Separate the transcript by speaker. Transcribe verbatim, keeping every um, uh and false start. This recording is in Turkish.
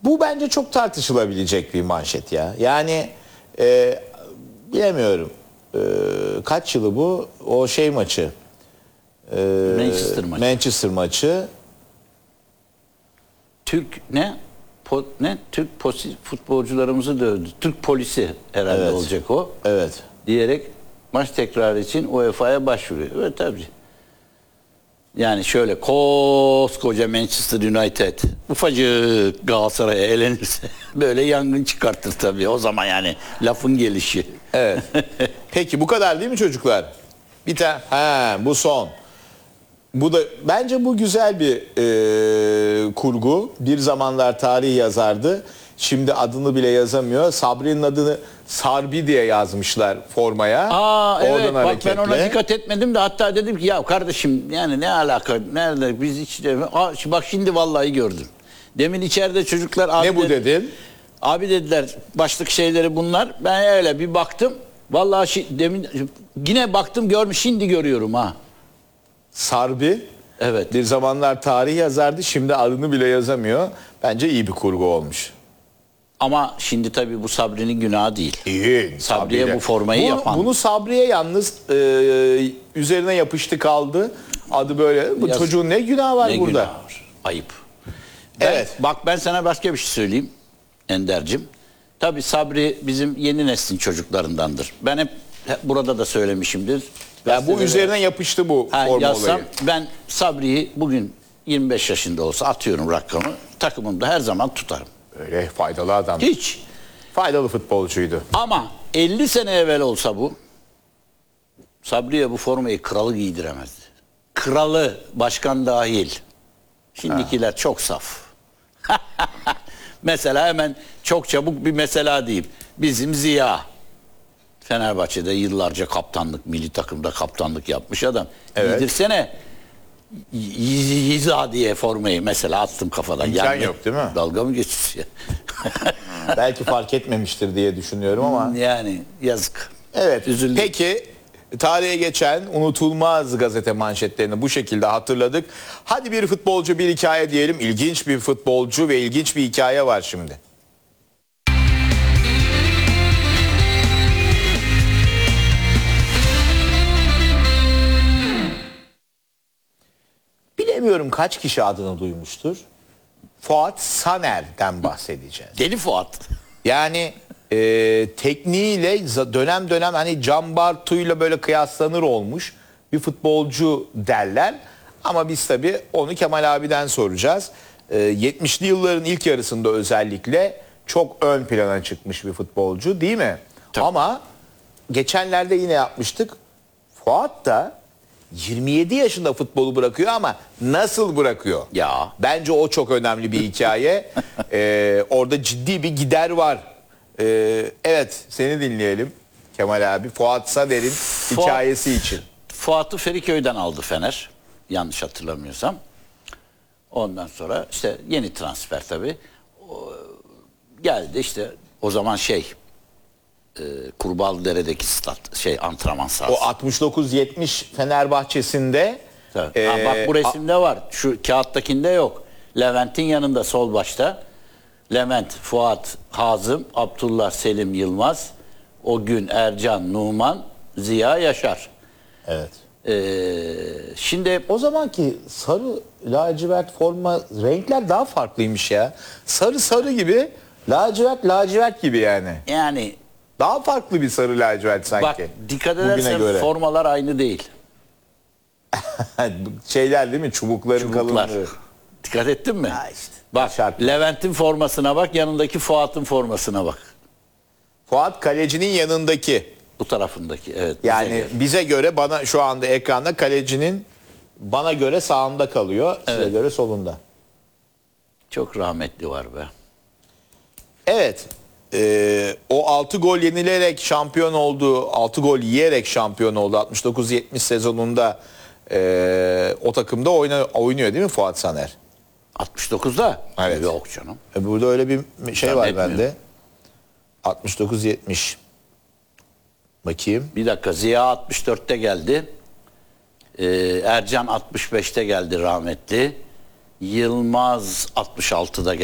Speaker 1: Bu bence çok tartışılabilecek bir manşet ya. Yani e, bilemiyorum. E, kaç yılı bu? O şey maçı. E,
Speaker 2: Manchester maçı.
Speaker 1: Manchester maçı.
Speaker 2: Türk ne? Po, ne? Türk posi, futbolcularımızı dövdü. Türk polisi herhalde
Speaker 1: Evet.
Speaker 2: olacak o.
Speaker 1: Evet.
Speaker 2: Diyerek maç tekrarı için U E F A'ya başvuruyor. Evet tabii. Yani şöyle koskoca Manchester United ufacık Galatasaray'a elenirse böyle yangın çıkartır tabii. O zaman yani lafın gelişi.
Speaker 1: Evet. Peki bu kadar değil mi çocuklar? Bir tane. Ha, bu son. Bu da bence bu güzel bir e, kurgu. Bir zamanlar tarih yazardı. Şimdi adını bile yazamıyor. Sabri'nin adını Sarbi diye yazmışlar formaya.
Speaker 2: Aa evet
Speaker 1: Oradan
Speaker 2: bak
Speaker 1: hareketle.
Speaker 2: ben ona dikkat etmedim de hatta dedim ki ya kardeşim yani ne alaka nerede biz hiç Aa, bak şimdi vallahi gördüm. Demin içeride çocuklar abi
Speaker 1: Ne bu
Speaker 2: de-
Speaker 1: dedin?
Speaker 2: Abi dediler başlık şeyleri bunlar. Ben öyle bir baktım. Vallahi şi, demin yine baktım görmüş şimdi görüyorum ha.
Speaker 1: Sarbi.
Speaker 2: Evet.
Speaker 1: Bir zamanlar tarih yazardı. Şimdi adını bile yazamıyor. Bence iyi bir kurgu olmuş.
Speaker 2: Ama şimdi tabii bu Sabri'nin günahı değil.
Speaker 1: İyi.
Speaker 2: Sabri'ye bu formayı
Speaker 1: bunu,
Speaker 2: yapan.
Speaker 1: Bunu Sabri'ye yalnız e, üzerine yapıştı kaldı. Adı böyle. Bu
Speaker 2: Yaz-
Speaker 1: çocuğun ne günahı var
Speaker 2: Ne
Speaker 1: burada?
Speaker 2: günahı var? Ayıp. Ben-
Speaker 1: Evet.
Speaker 2: Bak ben sana başka bir şey söyleyeyim Ender'cim. Tabii Sabri bizim yeni neslin çocuklarındandır. Ben hep, hep burada da söylemişimdir.
Speaker 1: Yani bu
Speaker 2: Gazetelere-
Speaker 1: üzerine yapıştı bu
Speaker 2: Ha,
Speaker 1: forma
Speaker 2: yazsam,
Speaker 1: olayı.
Speaker 2: ben Sabri'yi bugün yirmi beş yaşında olsa atıyorum rakamı. Takımımda her zaman tutarım.
Speaker 1: Öyle faydalı adam.
Speaker 2: Hiç.
Speaker 1: Faydalı futbolcuydu.
Speaker 2: Ama elli sene evvel olsa bu Sabri'ye bu formayı kralı giydiremezdi. Kralı, başkan dahil. Şimdikiler ha. çok saf. Mesela hemen çok çabuk bir mesela diyeyim. Bizim Ziya. Fenerbahçe'de yıllarca kaptanlık, milli takımda kaptanlık yapmış adam.
Speaker 1: Evet.
Speaker 2: Giydirsene Y- Yiza diye formayı mesela attım kafadan.
Speaker 1: İmkan yok değil mi?
Speaker 2: Dalga mı geçiyorsun?
Speaker 1: Belki fark etmemiştir diye düşünüyorum ama.
Speaker 2: Yani yazık.
Speaker 1: Evet.
Speaker 2: Üzüldüm.
Speaker 1: Peki tarihe geçen unutulmaz gazete manşetlerini bu şekilde hatırladık. Hadi bir futbolcu bir hikaye diyelim. İlginç bir futbolcu ve ilginç bir hikaye var şimdi. Bilemiyorum kaç kişi adını duymuştur. Fuat Saner'den bahsedeceğiz.
Speaker 2: Deli Fuat.
Speaker 1: Yani e, tekniğiyle za- dönem dönem hani Can Bartu'yla böyle kıyaslanır olmuş bir futbolcu derler. Ama biz tabii onu Kemal abiden soracağız. E, yetmişli yılların ilk yarısında özellikle çok ön plana çıkmış bir futbolcu değil mi?
Speaker 2: Tabii.
Speaker 1: Ama geçenlerde yine yapmıştık. Fuat da yirmi yedi yaşında futbolu bırakıyor ama nasıl bırakıyor?
Speaker 2: Ya.
Speaker 1: Bence o çok önemli bir hikaye. Ee, orada ciddi bir gider var. Ee, evet seni dinleyelim Kemal abi. Fuat Saner'in
Speaker 2: Fuat-
Speaker 1: hikayesi için.
Speaker 2: Fuat'ı Feriköy'den aldı Fener. Yanlış hatırlamıyorsam. Ondan sonra işte yeni transfer tabii. O, geldi işte o zaman şey e, Kurbağalıdere'deki stat, şey antrenman sahası.
Speaker 1: O altmış dokuz yetmiş Fenerbahçe'sinde
Speaker 2: Tabii.
Speaker 1: e,
Speaker 2: Ha, bak bu resimde var. Şu kağıttakinde yok. Levent'in yanında sol başta. Levent, Fuat, Hazım, Abdullah, Selim, Yılmaz, o gün Ercan, Numan, Ziya, Yaşar.
Speaker 1: evet.
Speaker 2: Ee, şimdi
Speaker 1: O zamanki sarı lacivert forma renkler daha farklıymış ya. Sarı sarı gibi, lacivert lacivert gibi yani.
Speaker 2: yani
Speaker 1: Daha farklı bir sarı lacivert sanki.
Speaker 2: bak dikkat
Speaker 1: Bugüne
Speaker 2: edersen
Speaker 1: göre.
Speaker 2: formalar aynı değil.
Speaker 1: Şeyler değil mi? Çubukların
Speaker 2: Çubuklar.
Speaker 1: kalınlığı.
Speaker 2: Dikkat ettin mi?
Speaker 1: Ha işte,
Speaker 2: Bak
Speaker 1: şart.
Speaker 2: Levent'in formasına bak, yanındaki Fuat'ın formasına bak.
Speaker 1: Fuat kalecinin yanındaki.
Speaker 2: Bu tarafındaki evet. bize
Speaker 1: Yani
Speaker 2: göre.
Speaker 1: bize göre bana şu anda ekranda kalecinin bana göre sağında kalıyor. Size
Speaker 2: Evet.
Speaker 1: göre solunda.
Speaker 2: Çok rahmetli var be.
Speaker 1: Evet. Ee, o altı gol yenilerek şampiyon oldu. altı gol yiyerek şampiyon oldu. altmış dokuz yetmiş sezonunda ee, o takımda oyna, oynuyor değil mi Fuat Saner?
Speaker 2: altmış dokuzda?
Speaker 1: Evet.
Speaker 2: Yok canım.
Speaker 1: E, burada öyle bir şey var
Speaker 2: Zannetmiyorum.
Speaker 1: bende. altmış dokuz yetmiş. Bakayım.
Speaker 2: Bir dakika, Ziya altmış dörtte geldi. Ee, Ercan altmış beşte geldi rahmetli. Yılmaz altmış altıda geldi.